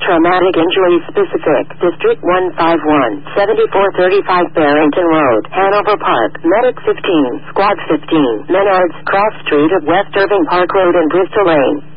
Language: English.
Traumatic Injury Specific, District 151, 7435 Barrington Road, Hanover Park, Medic 15, Squad 15, Menards, Cross Street of West Irving Park Road and Bristol Lane.